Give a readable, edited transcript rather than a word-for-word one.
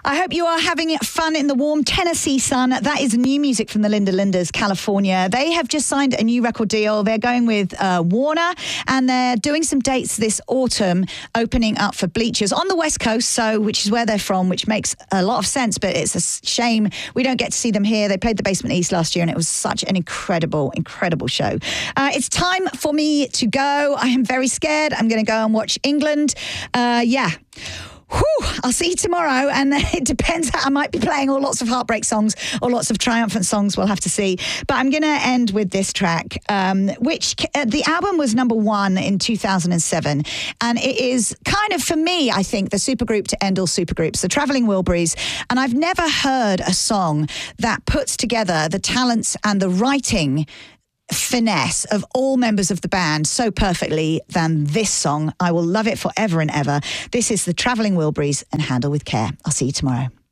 I hope you are having fun in the warm Tennessee sun. That is new music from the Linda Lindas, California. They have just signed a new record deal. They're going with Warner, and they're doing some dates this autumn, opening up for Bleachers on the West Coast, which is where they're from, which makes a lot of sense, but it's a shame we don't get to see them here. They played the Basement East last year, and it was such an incredible show. It's time for me to go. I am very scared. I'm going to go and watch England. I'll see you tomorrow, and it depends. I might be playing lots of heartbreak songs or lots of triumphant songs. We'll have to see. But I'm going to end with this track, which the album was number 1 in 2007, and it is kind of, for me, I think, the supergroup to end all supergroups, the Travelling Wilburys. And I've never heard a song that puts together the talents and the writing finesse of all members of the band so perfectly than this song. I will love it forever and ever. This is the Travelling Wilburys and Handle with Care. I'll see you tomorrow.